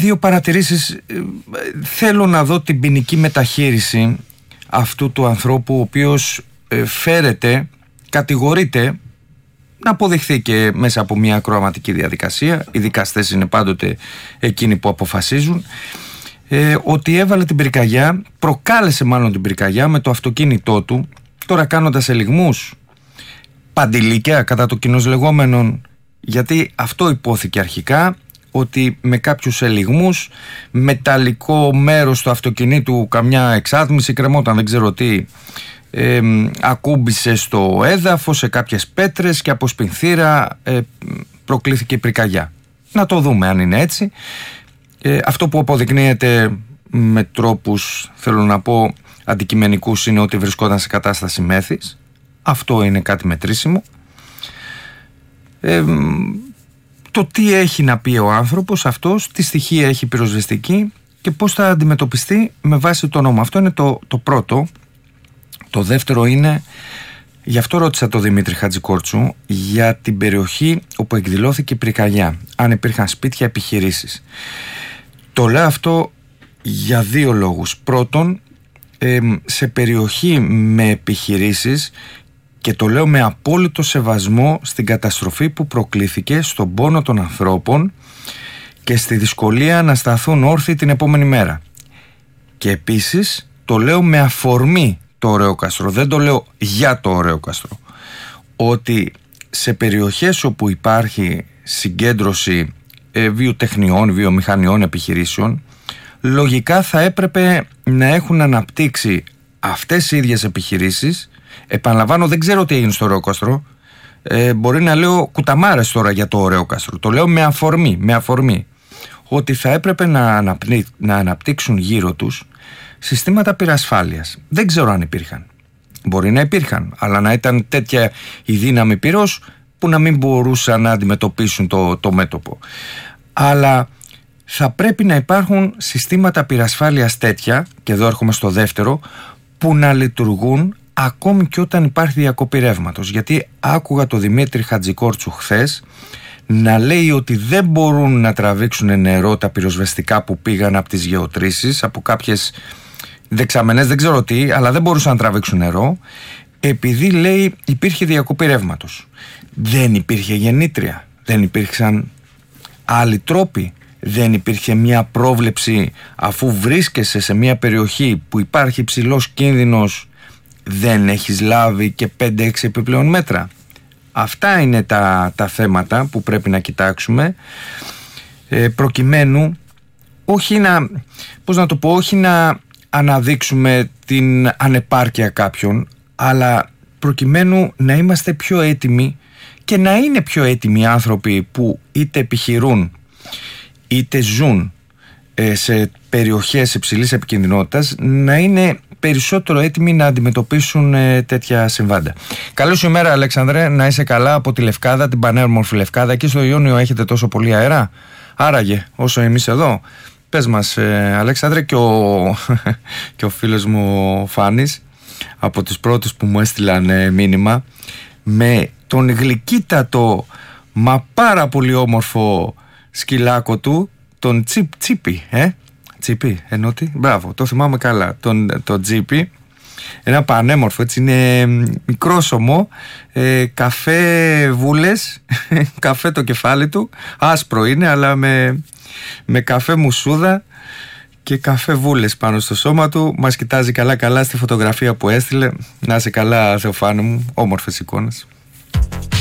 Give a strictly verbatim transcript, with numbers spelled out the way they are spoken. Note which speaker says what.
Speaker 1: δύο παρατηρήσεις. Θέλω να δω την ποινική μεταχείριση αυτού του ανθρώπου, ο οποίος φέρεται, κατηγορείται, να αποδειχθεί και μέσα από μια ακροαματική διαδικασία. Οι δικαστές είναι πάντοτε εκείνοι που αποφασίζουν, ε, ότι έβαλε την πυρκαγιά, προκάλεσε μάλλον την πυρκαγιά με το αυτοκίνητό του, τώρα κάνοντας ελιγμούς παντιλίκια κατά το κοινώς λεγόμενον, γιατί αυτό υπόθηκε αρχικά, ότι με κάποιους ελιγμούς, μεταλλικό μέρος του αυτοκινήτου, καμιά εξάτμιση, κρεμόταν, δεν ξέρω τι, ε, ακούμπησε στο έδαφος, σε κάποιες πέτρες και από σπινθήρα ε, προκλήθηκε η πυρκαγιά. Να το δούμε αν είναι έτσι. Ε, αυτό που αποδεικνύεται με τρόπους, θέλω να πω, αντικειμενικούς, είναι ότι βρισκόταν σε κατάσταση μέθης. Αυτό είναι κάτι μετρήσιμο. Ε, το τι έχει να πει ο άνθρωπος αυτός, τι στοιχεία έχει πυροσβεστική και πώς θα αντιμετωπιστεί με βάση το νόμο. Αυτό είναι το, το πρώτο. Το δεύτερο είναι, γι' αυτό ρώτησα τον Δημήτρη Χατζικόρτσου, για την περιοχή όπου εκδηλώθηκε η πυρκαγιά, αν υπήρχαν σπίτια, επιχειρήσεις. Το λέω αυτό για δύο λόγους. Πρώτον, ε, σε περιοχή με επιχειρήσεις, και το λέω με απόλυτο σεβασμό στην καταστροφή που προκλήθηκε, στον πόνο των ανθρώπων και στη δυσκολία να σταθούν όρθιοι την επόμενη μέρα. Και επίσης το λέω με αφορμή το Ωραιόκαστρο, δεν το λέω για το Ωραιόκαστρο, ότι σε περιοχές όπου υπάρχει συγκέντρωση ε, βιοτεχνιών, βιομηχανιών, επιχειρήσεων, λογικά θα έπρεπε να έχουν αναπτύξει αυτές οι ίδιες επιχειρήσεις. Επαναλαμβάνω, δεν ξέρω τι έγινε στο Ωραιόκαστρο, ε, μπορεί να λέω κουταμάρες τώρα για το Ωραιόκαστρο, το λέω με αφορμή, με αφορμή ότι θα έπρεπε να, αναπνί, να αναπτύξουν γύρω τους συστήματα πυρασφάλειας. Δεν ξέρω αν υπήρχαν. Μπορεί να υπήρχαν, αλλά να ήταν τέτοια η δύναμη πυρός που να μην μπορούσαν να αντιμετωπίσουν το, το μέτωπο. Αλλά θα πρέπει να υπάρχουν συστήματα πυρασφάλειας τέτοια, και εδώ έρχομαι στο δεύτερο, που να λειτουργούν ακόμη και όταν υπάρχει διακοπή ρεύματος. Γιατί άκουγα τον Δημήτρη Χατζικόρτσου χθες να λέει ότι δεν μπορούν να τραβήξουν νερό τα πυροσβεστικά που πήγαν από τις γεωτρήσεις, από κάποιες δεξαμενές, δεν ξέρω τι, αλλά δεν μπορούσαν να τραβήξουν νερό, επειδή, λέει, υπήρχε διακοπή ρεύματος. Δεν υπήρχε γεννήτρια, δεν υπήρξαν άλλοι τρόποι, δεν υπήρχε μια πρόβλεψη, αφού βρίσκεσαι σε μια περιοχή που υπάρχει υψηλός κίνδυνος, δεν έχεις λάβει και πέντε έξι επιπλέον μέτρα. Αυτά είναι τα, τα θέματα που πρέπει να κοιτάξουμε, ε, προκειμένου όχι να, πώς να το πω, όχι να αναδείξουμε την ανεπάρκεια κάποιων, αλλά προκειμένου να είμαστε πιο έτοιμοι και να είναι πιο έτοιμοι οι άνθρωποι που είτε επιχειρούν είτε ζουν ε, σε περιοχές υψηλής επικινδυνότητας, να είναι περισσότερο έτοιμοι να αντιμετωπίσουν ε, τέτοια συμβάντα. Καλή σου ημέρα, Αλέξανδρε, να είσαι καλά από τη Λευκάδα, την πανέμορφη Λευκάδα. Εκεί στο Ιόνιο έχετε τόσο πολύ αέρα, άραγε όσο εμείς εδώ. Πες μας, ε, Αλέξανδρε, και ο, και ο φίλος μου ο Φάνης, από τους πρώτους που μου έστειλαν ε, μήνυμα, με τον γλυκύτατο μα πάρα πολύ όμορφο σκυλάκο του, τον τσίπ, Τσίπι, ε? Τσίπι, ενώ τι, μπράβο, το θυμάμαι καλά, τον, τον Τσίπι, ένα πανέμορφο, έτσι, είναι μικρόσωμο, ε, καφέ βούλες, καφέ το κεφάλι του, άσπρο είναι, αλλά με, με καφέ μουσούδα και καφέ βούλες πάνω στο σώμα του. Μας κοιτάζει καλά καλά στη φωτογραφία που έστειλε. Να είσαι καλά, Θεοφάνη μου, όμορφες εικόνες.